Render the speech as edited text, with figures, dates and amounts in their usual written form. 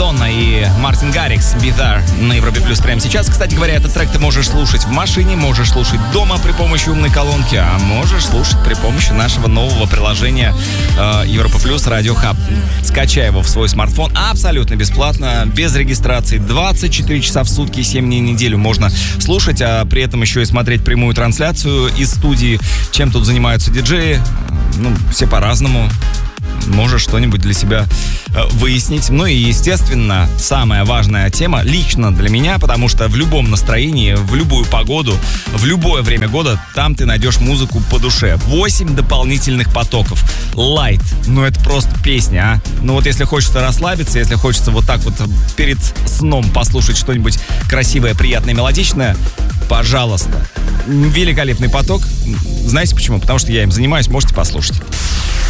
Мадонна и Мартин Гаррикс «Be There» на Европе Плюс прямо сейчас. Кстати говоря, этот трек ты можешь слушать в машине, можешь слушать дома при помощи умной колонки, а можешь слушать при помощи нашего нового приложения Европа Плюс Радио Хаб. Скачай его в свой смартфон абсолютно бесплатно, без регистрации. 24 часа в сутки, 7 дней в неделю можно слушать, а при этом еще и смотреть прямую трансляцию из студии. Чем тут занимаются диджеи? Ну, все по-разному. Можешь что-нибудь для себя выяснить. Ну и, естественно, самая важная тема лично для меня, потому что в любом настроении, в любую погоду, в любое время года там ты найдешь музыку по душе. 8 дополнительных потоков. Light. Ну это просто песня, а. Ну вот если хочется расслабиться, если хочется вот так вот перед сном послушать что-нибудь красивое, приятное, мелодичное, пожалуйста. Великолепный поток. Знаете почему? Потому что я им занимаюсь, можете послушать.